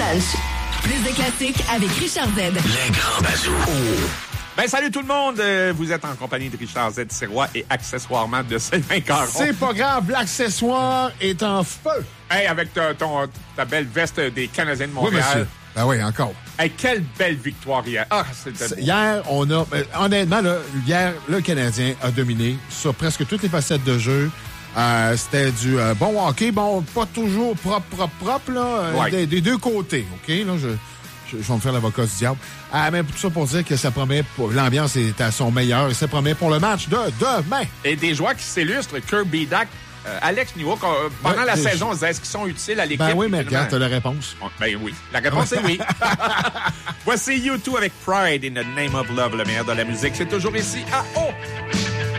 Lunch. Plus de classiques avec Richard Z. Les grands bazous. Ben, salut tout le monde! Vous êtes en compagnie de Richard Z. Sirois et accessoirement de Sylvain Caron. C'est pas grave, l'accessoire est en feu. Hey, avec ta belle veste des Canadiens de Montréal. Oui, monsieur. Ben oui, encore. Hey, quelle belle victoire hier. Ah, c'était beau. Hier, on a... honnêtement, là, hier, le Canadien a dominé sur presque toutes les facettes de jeu. C'était du bon hockey, bon, pas toujours propre, là, Ouais. des deux côtés, OK? Là, je vais me faire l'avocat du diable. Mais tout ça pour dire que ça promet, l'ambiance est à son meilleur et ça promet pour le match de demain. Et des joueurs qui s'illustrent, Kirby Dack, Alex Newhook, pendant la saison, est-ce qu'ils sont utiles à l'équipe? Ben oui, mais regarde, t'as la réponse. Ben oui. La réponse est oui. Voici U2 avec Pride in the Name of Love, le meilleur de la musique. C'est toujours ici à O.